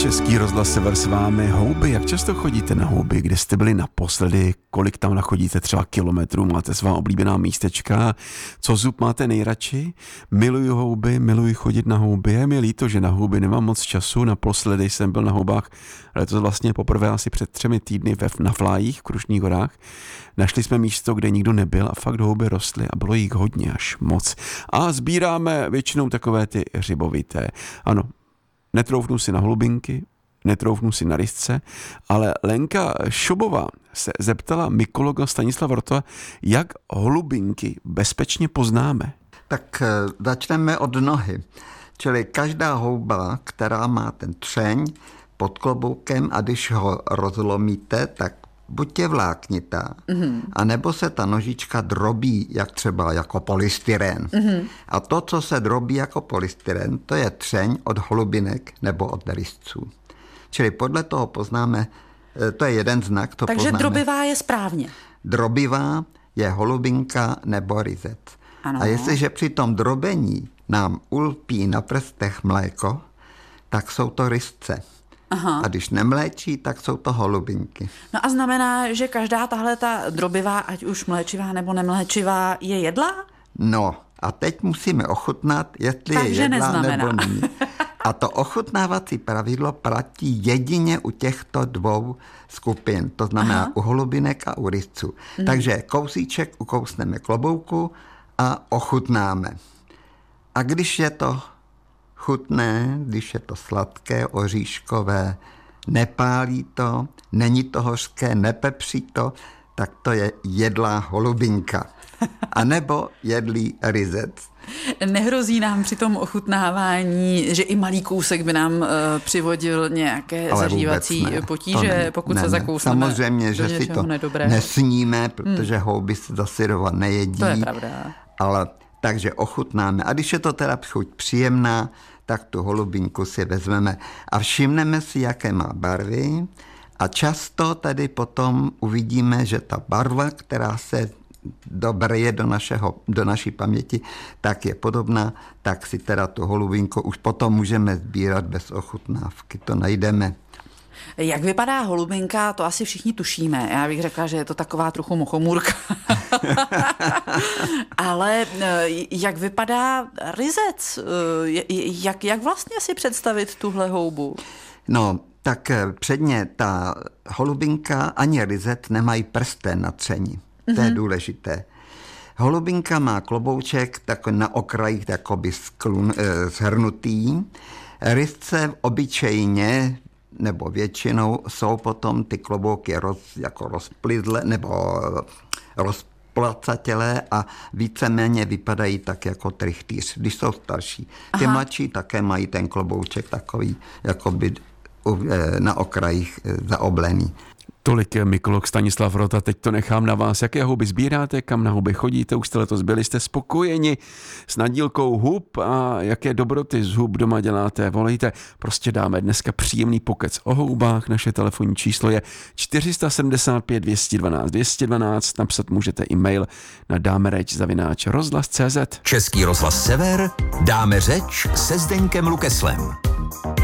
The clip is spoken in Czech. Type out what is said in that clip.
Český rozhlas Sever s vámi. Houby, jak často chodíte na houby? Kde jste byli naposledy? Kolik tam nachodíte třeba kilometrů? Máte svá oblíbená místečka? Co zub máte nejradši? Miluju houby, miluji chodit na houby. Je mi líto, že na houby nemám moc času. Naposledy jsem byl na houbách, ale to vlastně poprvé asi před 3 týdny na Flájích v Krušných horách. Našli jsme místo, kde nikdo nebyl a fakt houby rostly a bylo jich hodně až moc. A sbíráme většinou takové ty hřibovité. Ano, netroufnu si na holubinky, netroufnu si na rysce, ale Lenka Šobová se zeptala mykologa Stanislava Rota, jak holubinky bezpečně poznáme. Tak začneme od nohy. Čili každá houba, která má ten třeň pod kloboukem a když ho rozlomíte, tak buď je vláknitá, anebo se ta nožička drobí, jak třeba jako polystyren. A to, co se drobí jako polystyren, to je třeň od holubinek nebo od rysců. Čili podle toho poznáme, to je jeden znak. To takže poznáme. Drobivá je správně. Drobivá je holubinka nebo ryzec. Ano. A jestliže při tom drobení nám ulpí na prstech mléko, tak jsou to rysce. Aha. A když nemléčí, tak jsou to holubinky. No a znamená, že každá tahle ta drobivá, ať už mléčivá nebo nemléčivá, je jedlá? No a teď musíme ochutnat, jestli takže je jedlá neznamená. nebo není. A to ochutnávací pravidlo platí jedině u těchto dvou skupin. To znamená u holubinek a u rysců. Takže kousíček ukousneme klobouku a ochutnáme. A když je to chutné, když je to sladké, oříškové, nepálí to, není to hořké, nepepří to, tak to je jedlá holubinka. A nebo jedlý ryzec. Nehrozí nám při tom ochutnávání, že i malý kousek by nám přivodil nějaké zažívací potíže, pokud se zakousneme samozřejmě, že si to nedobrého. Nesníme, protože houby se zasyrovat nejedí. To je pravda. Ale takže ochutnáme. A když je to teda chuť příjemná, tak tu holubinku si vezmeme a všimneme si, jaké má barvy a často tady potom uvidíme, že ta barva, která se dobře do naší paměti, tak je podobná, tak si teda tu holubinku už potom můžeme sbírat bez ochutnávky. To najdeme. Jak vypadá holubinka, to asi všichni tušíme. Já bych řekla, že je to taková trochu mochomůrka. Ale jak vypadá ryzec? Jak vlastně si představit tuhle houbu? No, tak předně ta holubinka ani ryzec nemají prsten na tření. To je důležité. Holubinka má klobouček takový na okrajích takoby shrnutý. Rysce obyčejně nebo většinou jsou potom ty klobouky jako rozplizlé nebo rozplacatělé a víceméně vypadají tak jako trychtýř, když jsou starší. Ty mladší také mají ten klobouček takový jakoby na okrajích zaoblený. Tolik je mykolog Stanislav Rota, teď to nechám na vás. Jaké houby sbíráte, kam na houby chodíte, už jste letos byli, jste spokojeni s nadílkou hub a jaké dobroty z hub doma děláte, volejte. Prostě dáme dneska příjemný pokec o houbách, naše telefonní číslo je 475 212 212, napsat můžete e-mail na dámeřeč@rozhlas.cz. Český rozhlas Sever, Dáme řeč se Zdeňkem Lukeslem.